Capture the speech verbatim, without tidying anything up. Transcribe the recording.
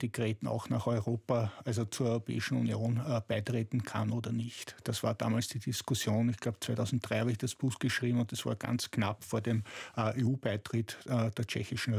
integriert auch nach Europa, also zur Europäischen Union äh, beitreten kann oder nicht. Das war damals die Diskussion. Ich glaube, zweitausenddrei habe ich das Buch geschrieben und das war ganz knapp vor dem äh, E U-Beitritt äh, der Tschechischen